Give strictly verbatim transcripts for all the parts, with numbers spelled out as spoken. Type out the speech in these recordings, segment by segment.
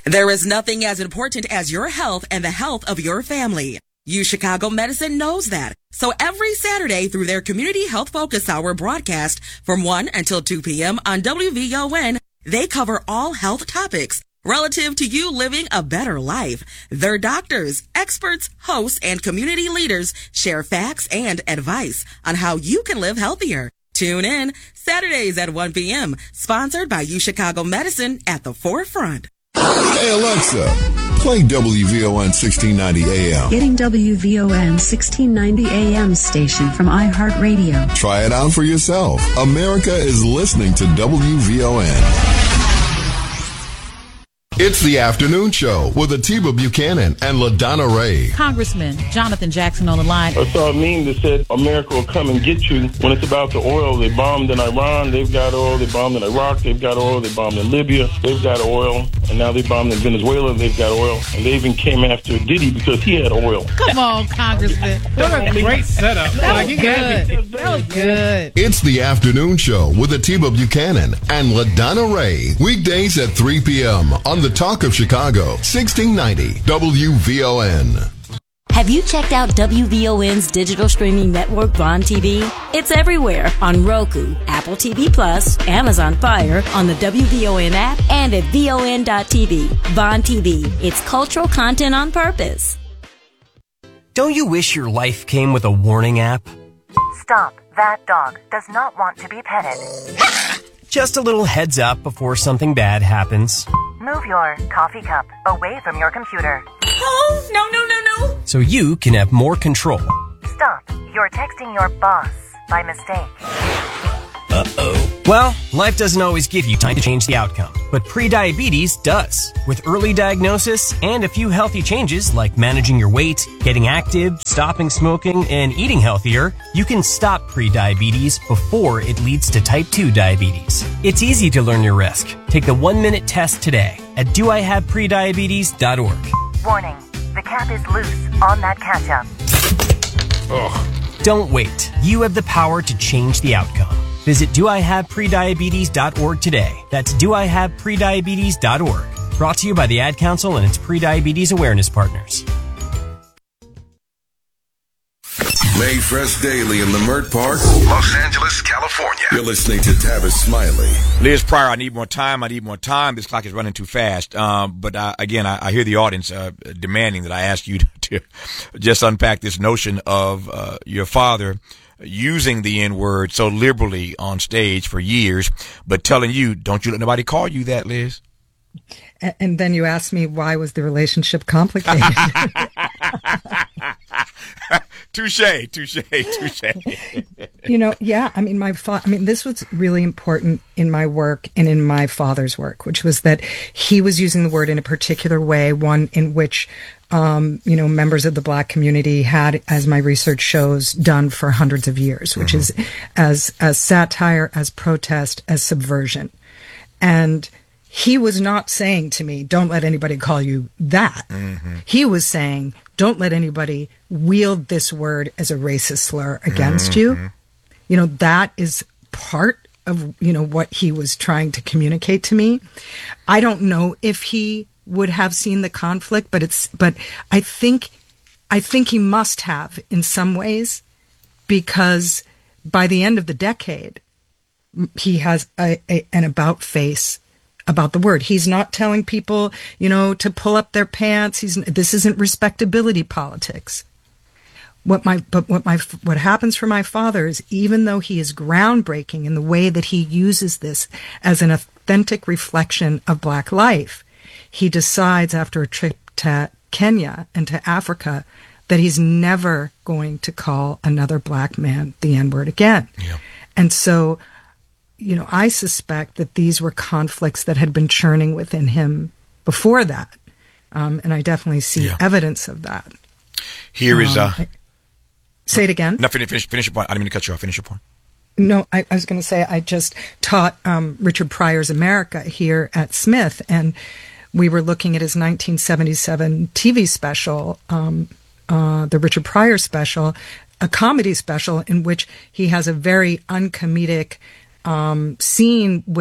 There is nothing as important as your health and the health of your family. U Chicago Medicine knows that. So every Saturday through their Community Health Focus Hour broadcast from one until two p.m. on W V O N, they cover all health topics relative to you living a better life. Their doctors, experts, hosts, and community leaders share facts and advice on how you can live healthier. Tune in Saturdays at one p.m. Sponsored by U Chicago Medicine at the forefront. Hey Alexa, play W V O N sixteen ninety A M. Getting W V O N sixteen ninety A M station from iHeartRadio. Try it out for yourself. America is listening to W V O N. It's the afternoon show with Atiba Buchanan and LaDonna Ray. Congressman Jonathan Jackson on the line. I saw a meme that said America will come and get you. When it's about the oil, they bombed in Iran, they've got oil. They bombed in Iraq, they've got oil. They bombed in Libya, they've got oil. And now they bombed in Venezuela, they've got oil. And they even came after Diddy because he had oil. Come on, Congressman. What a great setup. That like, was you good. Got That was good. It's the afternoon show with Atiba Buchanan and LaDonna Ray. Weekdays at three p.m. on the Talk of Chicago. sixteen ninety W V O N. Have you checked out W V O N's digital streaming network, Vaughn T V? It's everywhere on Roku, Apple T V Plus, Amazon Fire, on the W V O N app, and at V O N dot T V. Vaughn T V. It's cultural content on purpose. Don't you wish your life came with a warning app? Stop. That dog does not want to be petted. Just a little heads up before something bad happens. Move your coffee cup away from your computer. Oh, no, no, no, no. So you can have more control. Stop. You're texting your boss by mistake. Uh-oh. Well, life doesn't always give you time to change the outcome, but prediabetes does. With early diagnosis and a few healthy changes like managing your weight, getting active, stopping smoking, and eating healthier, you can stop prediabetes before it leads to type two diabetes. It's easy to learn your risk. Take the one-minute test today at do I have prediabetes dot org. Warning. The cap is loose on that ketchup. Ugh. Don't wait. You have the power to change the outcome. Visit do I have prediabetes dot org today. That's do I have prediabetes dot org. Brought to you by the Ad Council and its Prediabetes Awareness Partners. Made fresh daily in Leimert Park, Los Angeles, California. You're listening to Tavis Smiley. Liz Pryor, I need more time. I need more time. This clock is running too fast. Um, but uh, again, I, I hear the audience uh, demanding that I ask you to, to just unpack this notion of uh, your father using the N-word so liberally on stage for years, but telling you, don't you let nobody call you that, Liz. And then you asked me, why was the relationship complicated? Touche, touche, touche. You know, yeah, I mean, my fa- I mean, this was really important in my work and in my father's work, which was that he was using the word in a particular way, one in which, um, you know, members of the Black community had, as my research shows, done for hundreds of years, which mm-hmm. is as, as satire, as protest, as subversion. And he was not saying to me, don't let anybody call you that. Mm-hmm. He was saying, don't let anybody wield this word as a racist slur against mm-hmm. you. You know, that is part of, you know, what he was trying to communicate to me. I don't know if he would have seen the conflict, but it's, but I think, I think he must have in some ways, because by the end of the decade, he has a, a, an about face about the word. He's not telling people, you know, to pull up their pants. He's, this isn't respectability politics. What my, but what my, what happens for my father is, even though he is groundbreaking in the way that he uses this as an authentic reflection of Black life, he decides after a trip to Kenya and to Africa that he's never going to call another Black man the N-word again. Yeah. And so, you know, I suspect that these were conflicts that had been churning within him before that. Um, and I definitely see yeah. evidence of that. Here is, uh, um, say it again. No, finish, finish, finish your point. I didn't mean to cut you off. Finish your point. No, I, I was going to say, I just taught um, Richard Pryor's America here at Smith, and we were looking at his nineteen seventy-seven T V special, um, uh, the Richard Pryor special, a comedy special in which he has a very uncomedic um, scene with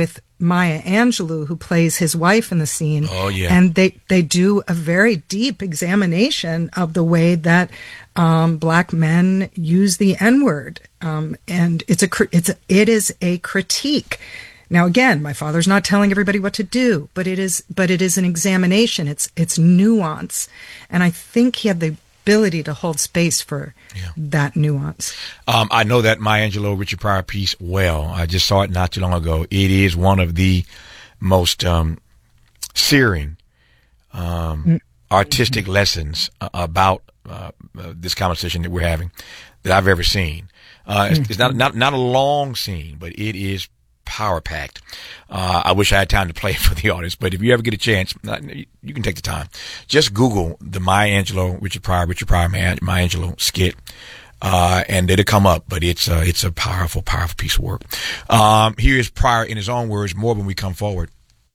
Maya Angelou, who plays his wife in the scene. Oh, yeah. And they, they do a very deep examination of the way that um, black men use the N-word. Um, and it's a, it's a, it is a critique. Now, again, my father's not telling everybody what to do, but it is, but it is an examination. It's, it's nuance. And I think he had the ability to hold space for yeah. that nuance. Um, I know that Maya Angelou, Richard Pryor piece well. I just saw it not too long ago. It is one of the most um, searing um, mm-hmm. artistic lessons uh, about uh, uh, this conversation that we're having that I've ever seen. Uh, it's, mm-hmm. it's not, not not a long scene, but it is power packed. Uh, I wish I had time to play it for the audience, but if you ever get a chance, you can take the time. Just Google the Maya Angelou, Richard Pryor, Richard Pryor, Maya, Maya Angelou skit, uh, and it'll come up. But it's uh, it's a powerful, powerful piece of work. Um, here is Pryor in his own words, more when we come forward.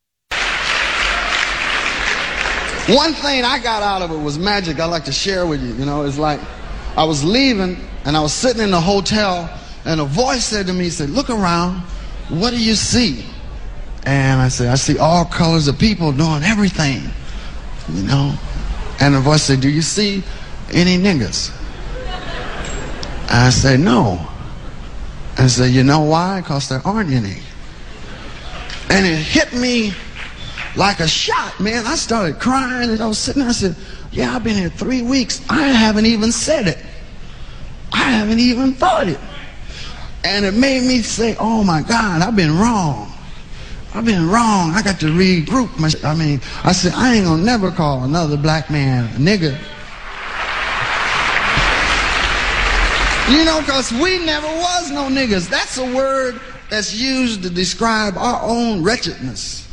One thing I got out of it was magic. I'd like to share with you. You know, it's like I was leaving and I was sitting in the hotel, and a voice said to me, he said, "Look around. What do you see?" And I said, "I see all colors of people doing everything, you know." And the voice said, "Do you see any niggas?" I said, "No." I said, "You know why? Because there aren't any." And it hit me like a shot, man. I started crying, and I was sitting there. I said, "Yeah, I've been here three weeks. I haven't even said it. I haven't even thought it." And it made me say, "Oh my God, I've been wrong. I've been wrong. I got to regroup my." I mean, I said, I ain't gonna never call another black man a nigga. You know, because we never was no niggas. That's a word that's used to describe our own wretchedness.